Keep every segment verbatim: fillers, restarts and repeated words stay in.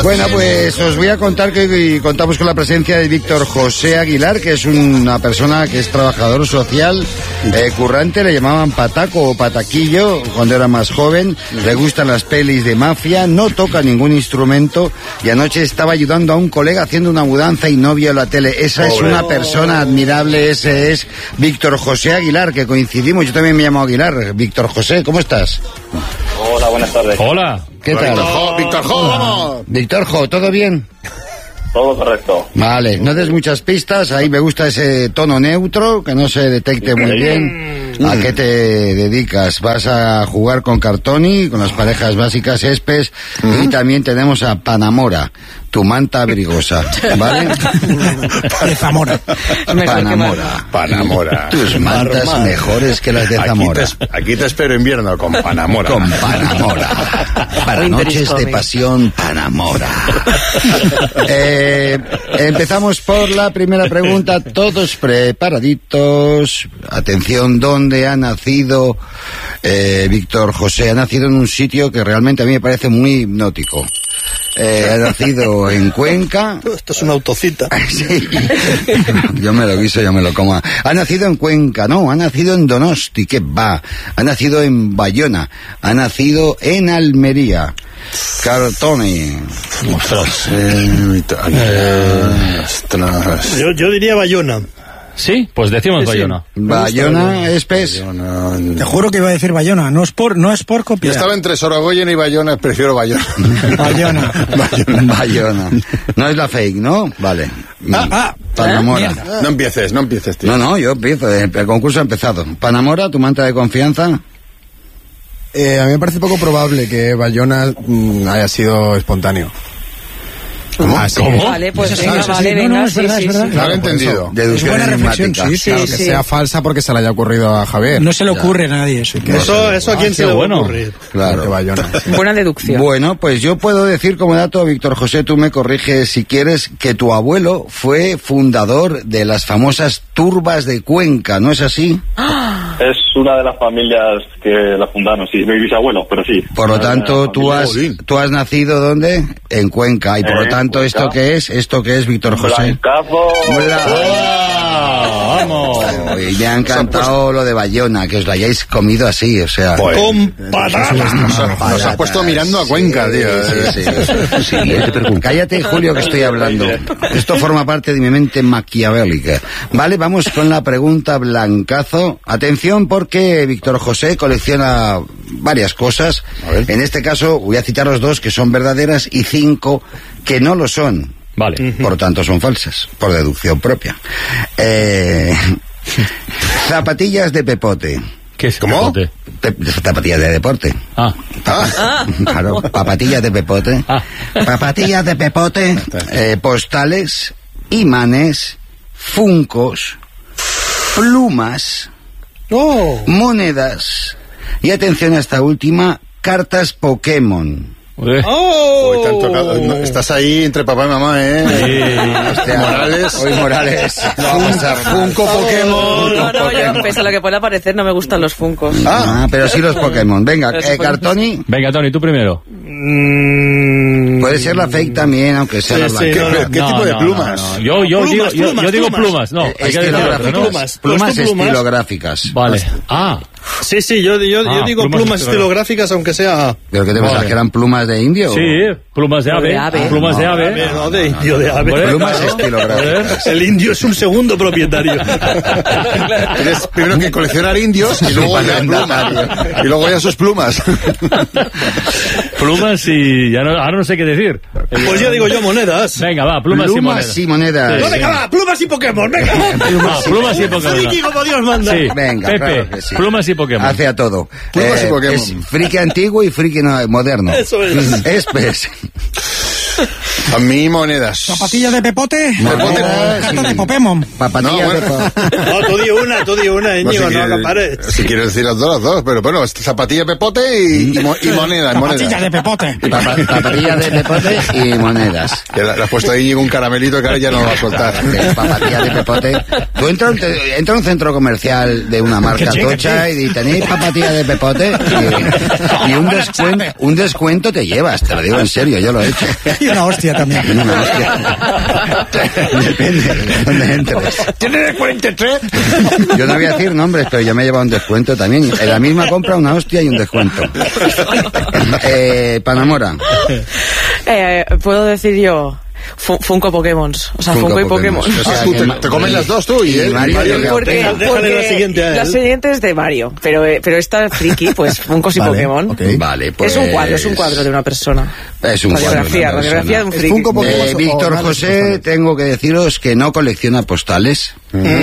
Bueno, pues os voy a contar que contamos con la presencia de Víctor José Aguilar, que es una persona que es trabajador social, eh, currante, le llamaban pataco o pataquillo cuando era más joven, le gustan las pelis de mafia, no toca ningún instrumento y anoche estaba ayudando a un colega haciendo una mudanza y no vio la tele. Esa es una persona admirable, ese es Víctor José Aguilar, que coincidimos, yo también me llamo Aguilar. Víctor José, ¿cómo estás? Hola, buenas tardes. Hola. ¿Qué tal? Víctor Jo, Víctor Jo, vamos. Víctor Jo, ¿todo bien? Todo correcto. Vale, no des muchas pistas, ahí me gusta ese tono neutro, que no se detecte muy bien. ¿A qué te dedicas? Vas a jugar con Cartoni, con las parejas básicas Espes, y también tenemos a Panamora, tu manta abrigosa, ¿vale? De Zamora. Panamora. Panamora. Tus mantas Normal. mejores que las de Zamora. Aquí te, aquí te espero invierno con Panamora. Con Panamora. Para noches de pasión, Panamora. Eh, empezamos por la primera pregunta. Todos preparaditos. Atención, ¿dónde ha nacido eh, Víctor José? Ha nacido en un sitio que realmente a mí me parece muy hipnótico. Eh, ha nacido en Cuenca. Esto es una autocita. Sí. Yo me lo guiso, yo me lo como. Ha nacido en Cuenca, no, ha nacido en Donosti, que va. Ha nacido en Bayona, ha nacido en Almería. Cartoni. Ostras. Eh, eh, ostras. Yo, yo diría Bayona. ¿Sí? Pues decimos Sí, sí. Bayona. Bayona, Espes. Bayona. Te juro que iba a decir Bayona, no es por, no es por Yo copiar. estaba entre Sorogoyen y Bayona, prefiero Bayona. Bayona. Bayona. No es la fake, ¿no? Vale. Ah, ah. Panamora. No empieces, no empieces, tío. No, no, yo empiezo. El concurso ha empezado. Panamora, tu manta de confianza. Eh, a mí me parece poco probable que Bayona mm, haya sido espontáneo. ¿Cómo? Ah, sí. ¿Cómo? Vale, pues Eso venga, sí, vale, sí, no, venga, no, es sí, verdad, sí, es verdad. sí. No lo he por entendido. eso. Deducción buena reflexión, enigmática. sí, sí. Claro, que sí. sea falsa porque se le haya ocurrido a Javier. No se le ocurre a nadie eso. Eso, eso a quién Ah, se qué le va bueno. a ocurrir. Claro. Que Bayona. sí. Buena deducción. Bueno, pues yo puedo decir como dato, Víctor José, tú me corriges si quieres, que tu abuelo fue fundador de las famosas turbas de Cuenca, ¿no es así? Es una de las familias que la fundaron, sí, mi bisabuelo, pero sí. Por lo Una tanto, tú familia- has, Jolín. tú has nacido ¿dónde? En Cuenca. Y por lo En tanto, Cuenca. ¿esto qué es? ¿Esto qué es, Víctor José? Blancazo. ¡Ah! ¡Vamos! Y me ha encantado lo de Bayona, que os lo hayáis comido así, o sea... Joder. Con patatas. Nos, ha- nos has puesto mirando a Cuenca, Sí, tío. sí, sí. Siguiente pregunta. Cállate, Julio, que estoy hablando. Esto forma parte de mi mente maquiavélica. Vale, vamos con la pregunta blancazo. Atención, porque Víctor José colecciona varias cosas. A ver. En este caso, voy a citaros dos que son verdaderas y cinco que no lo son. Vale. Por lo tanto, son falsas, por deducción propia. Eh, zapatillas de pepote. ¿Qué es? ¿Cómo? Pepote? Pe- zapatillas de deporte. Ah. Ah, Claro, papatillas de pepote. Ah. Papatillas de pepote, eh, postales, imanes, funcos, plumas, Oh, monedas y atención a esta última, cartas Pokémon. Eh. oh. Uy, te han tocado. No, estás ahí entre papá y mamá, ¿eh? Hostia, Morales. Hoy Morales. No va a pasar. Funko Pokémon. No, no, yo, pese a lo que pueda parecer, no me gustan los funcos. Ah, pero sí los Pokémon. Venga, Los eh, Pokémon. Cartoni. Venga, Tony, tú primero. Mm, Puede ser la fake también, aunque sea Sí, la sí, blanca. no, no. ¿Qué No, tipo de no, plumas? no, no. Yo, yo, Plumas, digo, yo, plumas, yo digo plumas. plumas, no. Eh, Hay que decir estilográficas. otro, ¿no? Plumas. Plumas Los plumas. estilográficas. Vale. Ah, Sí, sí, yo, yo, Ah, yo digo plumas plumas estilográficas, aunque sea... ¿Pero qué te pensás, Vale. que eran plumas de indio? sí, plumas de ave. De ave. Plumas de No, ave. ave, no, de indio, de ave. Joder, Plumas claro. estilográficas. El indio es un segundo propietario. Tienes primero que coleccionar indios y luego ya plumas. Y luego ya sus plumas. Plumas y ya no, ahora no sé qué decir. Pues ya digo yo monedas. Venga, va, plumas, Plumas y y monedas. monedas. No, venga, va, plumas y Pokémon, venga. Ah, plumas y Pokémon. Friki como Dios manda. Sí, Venga, Pepe, claro que sí. plumas y Pokémon. Hace a todo. Plumas y Pokémon. Es friki antiguo y friki no- moderno. Eso es. Espes. A mí monedas. ¿Zapatilla de pepote? Monedas, Carta sí. de Popemon. Papatillas No, de bueno. po- No, tú di una, tú di una, Íñigo, si no quieres- la pares. Si quieres decir las dos, las dos, pero bueno, zapatilla pepote y, y, mo- y moneda, Zapatilla moneda. de pepote. Papa- Papatillas de pepote y monedas. Que le le has puesto ahí un caramelito que ahora ya no lo va a soltar. De papatillas de pepote. Tú entras a un te- entra a un centro comercial de una marca Que sí, que tocha sí. y tenéis papatillas de pepote y, y un, descuento, un descuento te llevas, te lo digo en serio, yo lo he hecho. Y una hostia también. Una hostia. Depende de dónde entres. ¿Tienes cuarenta y tres? Yo no voy a decir nombres, pero yo me he llevado un descuento también. En la misma compra una hostia y un descuento. Eh, Panamora. Eh, Puedo decir yo... Fu- Funko Pokémon. O sea, Funko Funko, y Pokémon. Pokémon. O sea, Ah, tú que te, ma- te comes las dos tú y, y él. Mario- Mario- Mario- Porque, Déjale porque la siguiente a él. la siguiente es de Mario, pero, eh, pero esta friki, pues Funkos y Vale, Pokémon. ok. Vale, pues... Es un cuadro, es un cuadro de una persona. Es un cuadro de una Radiografía, radiografía de un ¿Es friki. Funko Pokémon Eh, o- Víctor o nada, José, postales? tengo que deciros que no colecciona postales,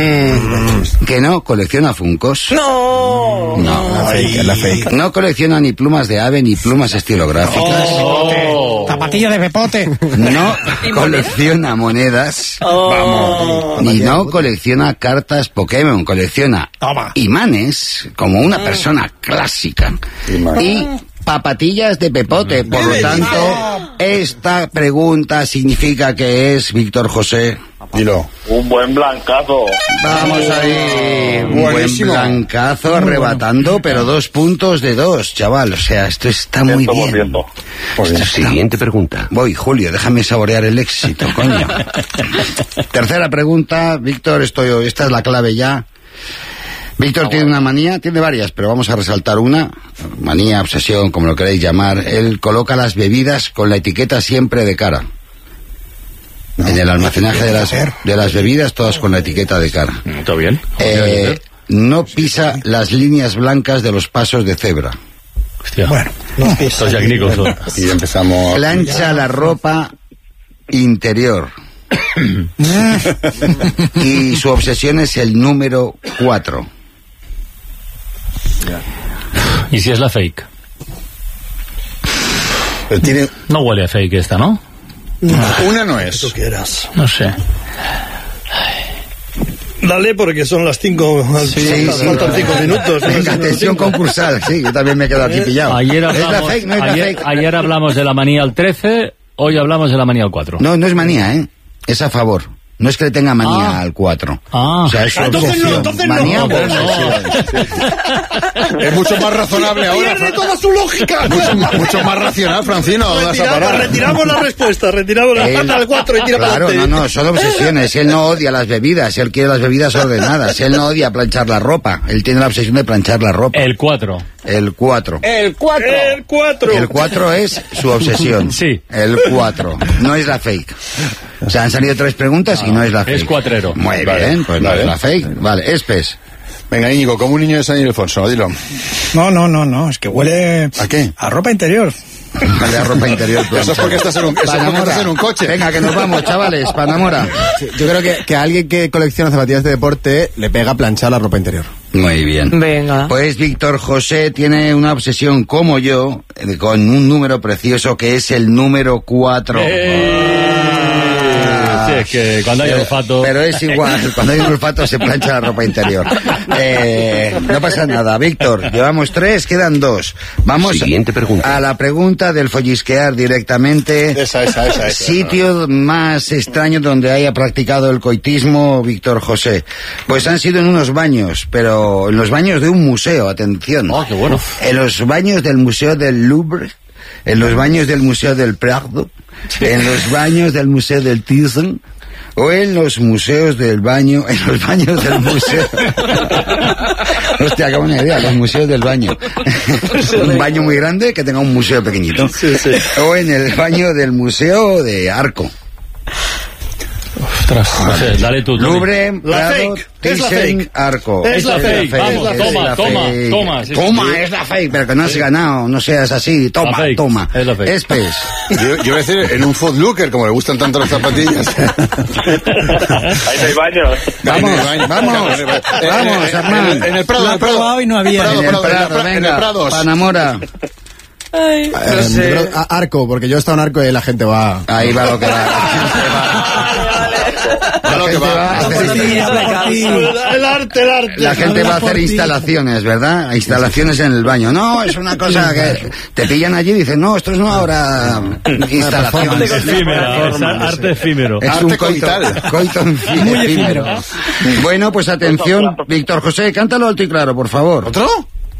que no colecciona funcos, ¡No! no, La fake, la fake. no colecciona ni plumas de ave ni plumas estilográficas, Oh. Zapatilla de pepote. no colecciona monedas, Oh. ni no colecciona cartas Pokémon, colecciona Toma. imanes como una persona clásica y papatillas de pepote. Por lo tanto, esta pregunta significa que es Víctor José. Dilo. Un buen blancazo. Vamos ahí, un buen Buenísimo. blancazo arrebatando, pero dos puntos de dos, chaval. O sea, esto está muy Ciento por bien. ciento. Esto está- Siguiente pregunta. Voy, Julio, déjame saborear el éxito, coño. Tercera pregunta, Víctor, estoy, esta es la clave ya. Víctor tiene una manía, tiene varias, pero vamos a resaltar una. Manía, obsesión, como lo queréis llamar. Él coloca las bebidas con la etiqueta siempre de cara. En el almacenaje de las, de las bebidas, todas con la etiqueta de cara. ¿Está bien? Eh, no pisa las líneas blancas de los pasos de cebra. Hostia. Bueno, Estos Jack Nicholson. Y empezamos. Plancha la ropa interior. Y su obsesión es el número cuatro. ¿Y si es la fake? Pero tiene, No huele a fake esta, ¿no? una no Tú es. quieras. No sé. Dale, porque son las cinco. Sí, sí. Faltan cinco minutos. Venga, atención concursal. Sí, yo también me he quedado aquí pillado. Ayer ¿Es la hablamos, fake? ¿No es la ayer, fake? ayer hablamos de la manía al trece, hoy hablamos de la manía al cuatro. No, no es manía, ¿eh? Es a favor. No es que le tenga manía Ah. al cuatro. Ah. O sea, es Ah, entonces no, obsesión. entonces no. Manía o No, obsesión. Es mucho más razonable ahora. ¡Pierde toda su lógica! Mucho, mucho más racional, Francino. No vas a Retiramos, parar. retiramos la respuesta, retiramos la Él- pata al cuatro y tira para Claro, no, adelante. no, son obsesiones. Él no odia las bebidas, él quiere las bebidas ordenadas. Él no odia planchar la ropa, él tiene la obsesión de planchar la ropa. El cuatro. El cuatro. El cuatro. El cuatro. El cuatro es su obsesión. Sí. El cuatro. No es la fake. O sea, han salido tres preguntas y no es la fake. Es cuatrero. Muy Vale, bien, pues no vale. es la fake. Vale, Espes. Venga, Íñigo, como un niño de San Ildefonso, dilo. no, no, no, no, es que huele ¿A qué? a ropa interior. Vale, a ropa interior. Eso es porque estás en un, eso es porque Panamora. estás en un coche. Venga, que nos vamos, chavales. Panamora. Sí, yo creo que, que a alguien que colecciona zapatillas de deporte le pega planchar la ropa interior. Muy bien. Venga. Pues Víctor José tiene una obsesión como yo, eh, con un número precioso que es el número cuatro. Sí, es que cuando hay olfato... Pero es igual, cuando hay un olfato se plancha la ropa interior. Eh, no pasa nada, Víctor. Llevamos tres, quedan dos. Vamos Siguiente pregunta. a la pregunta del follisquear directamente. Esa, esa, esa. esa. Sitio más extraño donde haya practicado el coitismo Víctor José. Pues han sido en unos baños, pero en los baños de un museo, atención. Oh, qué bueno. En los baños del Museo del Louvre, en los baños del Museo del Prado, en los baños del Museo del Thyssen, o en los museos del baño, en los baños del museo. Hostia, qué buena idea, los museos del baño. Un baño muy grande que tenga un museo pequeñito. O en el baño del Museo de Arco. Ostras, no sé, dale tú, Tony. Louvre, La Prado, fake, es la Thyssen, fake. Arco. Es la fake, vamos, es toma, la toma, fake. toma, sí, Toma, sí. es la fake, pero que no has ganado, no seas así. Toma, La fake, toma. es la fake. Espes. Yo, yo voy a decir en un Footlooker, como le gustan tanto las zapatillas. Ahí no hay baños. Vamos, Baño, vamos, baño. vamos, Eh, Hernán. En el, en el Prado, Lo en el he Prado. probado y no había. Prado, En el Prado, en el Prado, Pra- en el venga, Prados. Panamora. Ay, Eh, no sé. yo creo- a- arco, porque yo he estado en arco y la gente va. Ahí va lo que va. A lo que va. a hacer- Sí, habla por ti. El arte, el arte. La gente va a Habla por hacer ti. instalaciones, ¿verdad? Instalaciones en el baño. No, es una cosa que te pillan allí y dicen, no, esto es una obra instalaciones. Efímera, es arte efímero. Es Arte un coito, coital. coito enfi- Muy efímero. Bueno, pues atención, Víctor José, cántalo alto y claro, por favor. ¿Otro?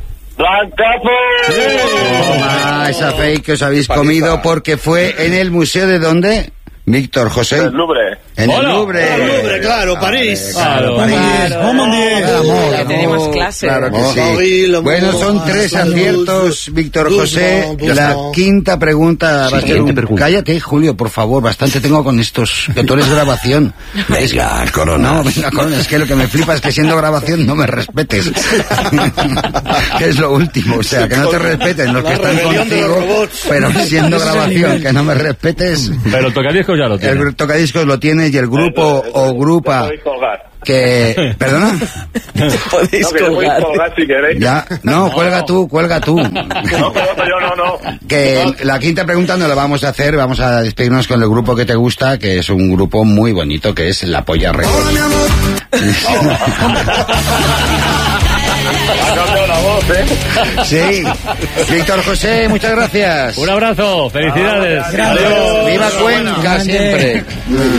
¡Blancazo! Toma esa fake que os habéis comido porque fue en el museo de ¿dónde? Víctor José. El Louvre. En el Hola. Louvre. El Louvre, claro, París. Claro. París. Vamos, Diez. Ya tenemos clase. Claro que sí. Paris, le Bueno, Mont, son tres Saint-Louis, aciertos, Víctor Doucement, José. La doucement. quinta pregunta va a ser Siguiente un... pregunta. Cállate, Julio, por favor. Bastante tengo con estos. Que tú eres grabación. Venga, Corona. No, venga, Corona. Es que lo que me flipa es que siendo grabación no me respetes. Que es lo último. O sea, que no te respeten los La que están rebelión de los contigo. robots. Pero siendo grabación, que no me respetes. Pero el tocadiscos ya lo tiene. El tocadiscos lo tienes y el grupo o grupa Podéis colgar. que... ¿Perdona? Podéis No, que podéis colgar. colgar si queréis. Ya, no, cuelga tú, cuelga tú. No, pero yo no, no. Que la quinta pregunta no la vamos a hacer, vamos a despedirnos con el grupo que te gusta, que es un grupo muy bonito, que es La Polla Records. Ha cambiado la voz, ¿eh? Sí. Víctor José, muchas gracias. Un abrazo, felicidades. Adiós. Viva Cuenca siempre.